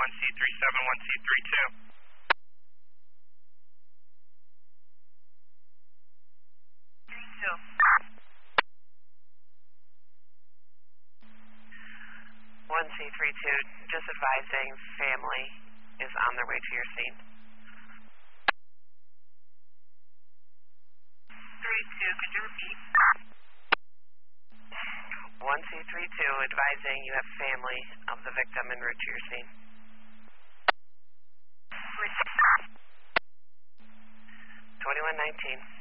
1C37, 1C32. 1C32, just advising family is on their way to your scene. 32, could you repeat? 1C32, advising you have family of the victim en route to your scene. 2119.